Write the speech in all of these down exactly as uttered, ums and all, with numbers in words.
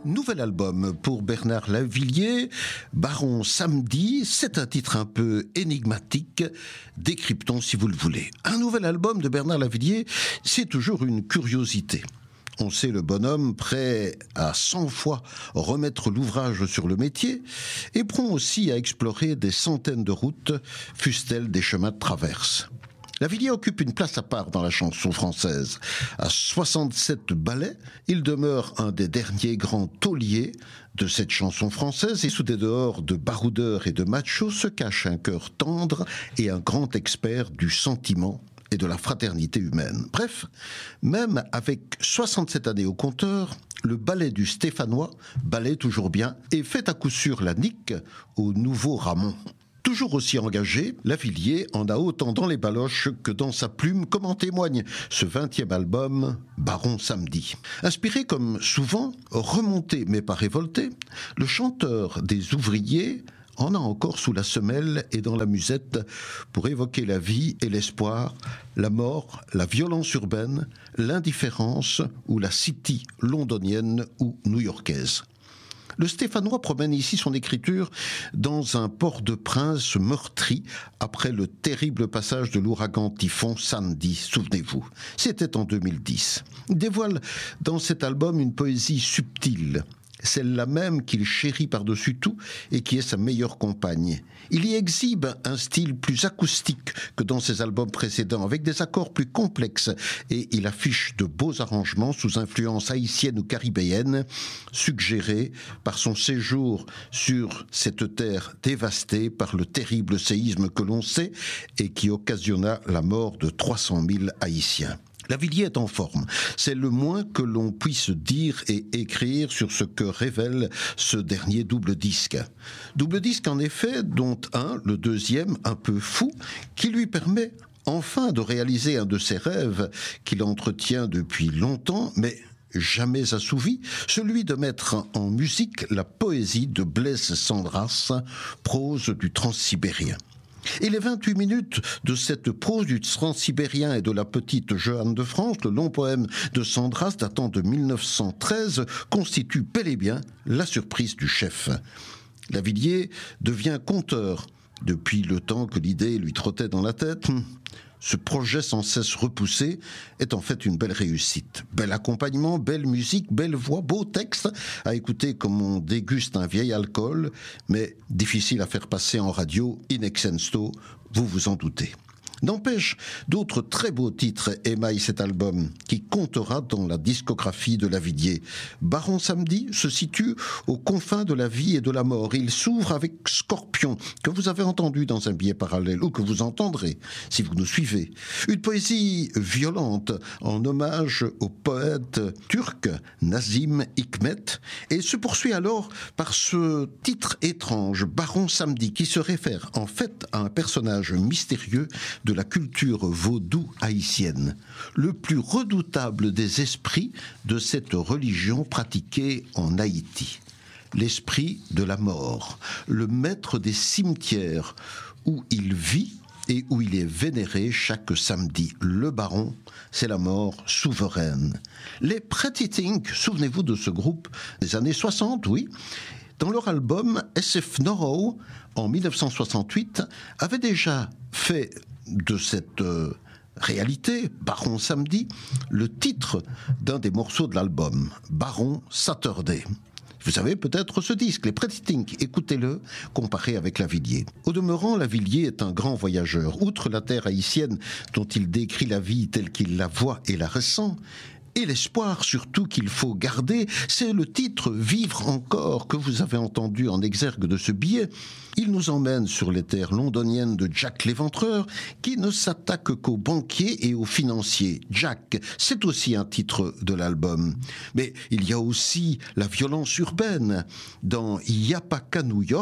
Nouvel album pour Bernard Lavilliers, Baron Samedi, c'est un titre un peu énigmatique, décryptons si vous le voulez. Un nouvel album de Bernard Lavilliers, c'est toujours une curiosité. On sait le bonhomme prêt à cent fois remettre l'ouvrage sur le métier et prompt aussi à explorer des centaines de routes, fussent-elles des chemins de traverse. Lavilliers occupe une place à part dans la chanson française. À soixante-sept ballets, il demeure un des derniers grands tauliers de cette chanson française et sous des dehors de baroudeurs et de machos se cache un cœur tendre et un grand expert du sentiment et de la fraternité humaine. Bref, même avec soixante-sept années au compteur, le ballet du Stéphanois, ballet toujours bien, et fait à coup sûr la nique au nouveau Ramon. Toujours aussi engagé, Lavilliers en a autant dans les baloches que dans sa plume, comme en témoigne ce vingtième album, Baron Samedi. Inspiré comme souvent, remonté mais pas révolté, le chanteur des ouvriers en a encore sous la semelle et dans la musette pour évoquer la vie et l'espoir, la mort, la violence urbaine, l'indifférence ou la city londonienne ou new-yorkaise. Le Stéphanois promène ici son écriture dans un Port-de-Prince meurtri après le terrible passage de l'ouragan typhon Sandy, souvenez-vous. C'était en deux mille dix. Il dévoile dans cet album une poésie subtile, celle-là même qu'il chérit par-dessus tout et qui est sa meilleure compagne. Il y exhibe un style plus acoustique que dans ses albums précédents, avec des accords plus complexes, et il affiche de beaux arrangements sous influence haïtienne ou caribéenne, suggérés par son séjour sur cette terre dévastée par le terrible séisme que l'on sait et qui occasionna la mort de trois cent mille Haïtiens. Lavilliers est en forme, c'est le moins que l'on puisse dire et écrire sur ce que révèle ce dernier double disque. Double disque en effet, dont un, le deuxième, un peu fou, qui lui permet enfin de réaliser un de ses rêves qu'il entretient depuis longtemps, mais jamais assouvi, celui de mettre en musique la poésie de Blaise Cendrasse, prose du Transsibérien. Et les vingt-huit minutes de cette prose du Transsibérien et de la petite Jeanne de France, le long poème de Cendrasse datant de mille neuf cent treize, constituent bel et bien la surprise du chef. Lavilliers devient conteur depuis le temps que l'idée lui trottait dans la tête. Ce projet sans cesse repoussé est en fait une belle réussite. Bel accompagnement, belle musique, belle voix, beau texte à écouter comme on déguste un vieil alcool, mais difficile à faire passer en radio, in extenso, vous vous en doutez. N'empêche, d'autres très beaux titres émaillent cet album, qui comptera dans la discographie de Lavilliers. Baron Samedi se situe aux confins de la vie et de la mort. Il s'ouvre avec Scorpion, que vous avez entendu dans un billet parallèle, ou que vous entendrez, si vous nous suivez. Une poésie violente, en hommage au poète turc Nazım Hikmet, et se poursuit alors par ce titre étrange, Baron Samedi, qui se réfère en fait à un personnage mystérieux de de la culture vaudou haïtienne, le plus redoutable des esprits de cette religion pratiquée en Haïti. L'esprit de la mort, le maître des cimetières où il vit et où il est vénéré chaque samedi. Le baron, c'est la mort souveraine. Les Pretty Things, souvenez-vous de ce groupe des années soixante, oui. Dans leur album S F Norrow, en mille neuf cent soixante-huit, avait déjà fait de cette euh, réalité, Baron Samedi, le titre d'un des morceaux de l'album, Baron Saturday. Vous savez peut-être ce disque, les Pretty Things, écoutez-le, comparé avec Lavilliers. Au demeurant, Lavilliers est un grand voyageur. Outre la terre haïtienne dont il décrit la vie telle qu'il la voit et la ressent, et l'espoir surtout qu'il faut garder, c'est le titre « Vivre encore » que vous avez entendu en exergue de ce billet. Il nous emmène sur les terres londoniennes de Jack l'Éventreur, qui ne s'attaque qu'aux banquiers et aux financiers. Jack, c'est aussi un titre de l'album. Mais il y a aussi la violence urbaine. Dans « Il n'y a pas qu'à New York »,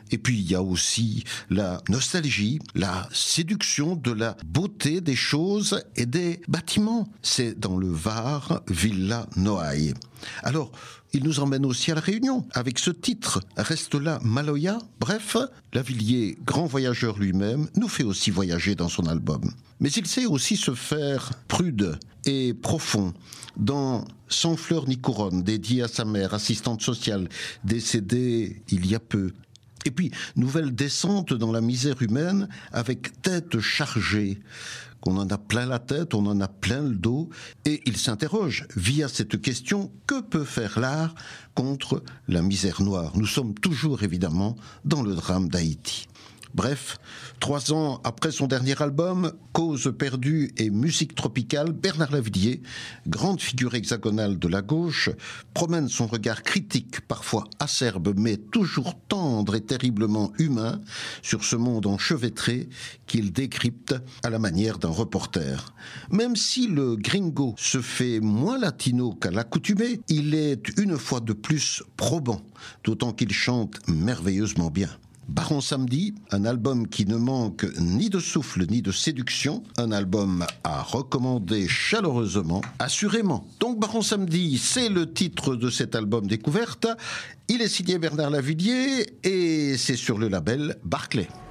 Et puis il y a aussi la nostalgie, la séduction de la beauté des choses et des bâtiments. C'est dans le Var, Villa Noailles. Alors, il nous emmène aussi à La Réunion, avec ce titre, Reste là, Maloya. Bref, Lavilliers, grand voyageur lui-même, nous fait aussi voyager dans son album. Mais il sait aussi se faire prude et profond dans Sans fleurs ni couronne, dédié à sa mère, assistante sociale, décédée il y a peu. Et puis, nouvelle descente dans la misère humaine avec Tête chargée. On en a plein la tête, on en a plein le dos, et il s'interroge via cette question, que peut faire l'art contre la misère noire? Nous sommes toujours évidemment dans le drame d'Haïti. Bref, trois ans après son dernier album, Cause perdue et musique tropicale, Bernard Lavilliers, grande figure hexagonale de la gauche, promène son regard critique, parfois acerbe, mais toujours tendre et terriblement humain, sur ce monde enchevêtré qu'il décrypte à la manière d'un reporter. Même si le gringo se fait moins latino qu'à l'accoutumée, il est une fois de plus probant, d'autant qu'il chante merveilleusement bien. Baron Samedi, un album qui ne manque ni de souffle ni de séduction, un album à recommander chaleureusement, assurément. Donc Baron Samedi, c'est le titre de cet album découverte. Il est signé Bernard Lavilliers et c'est sur le label Barclay.